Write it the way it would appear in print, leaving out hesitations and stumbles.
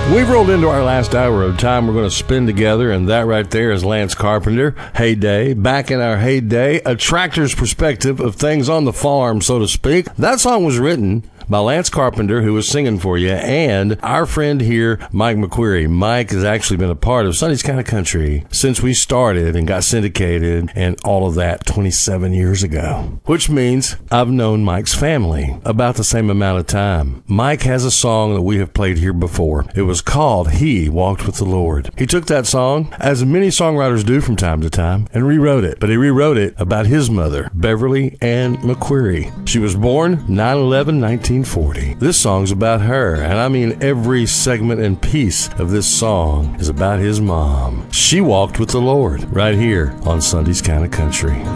We've rolled into our last hour of time we're going to spend together, and that right there is Lance Carpenter, Heyday. Back in our heyday, a tractor's perspective of things on the farm, so to speak. That song was written by Lance Carpenter, who was singing for you, and our friend here, Mike McQuarrie. Mike has actually been a part of Sunday's Kind of Country since we started and got syndicated and all of that 27 years ago, which means I've known Mike's family about the same amount of time. Mike has a song that we have played here before. It was called He Walked with the Lord. He took that song, as many songwriters do from time to time, and rewrote it. But he rewrote it about his mother, Beverly Ann McQuarrie. She was born 9/11/1940. This song's about her, and I mean every segment and piece of this song is about his mom. She walked with the Lord right here on Sunday's Kind of Country.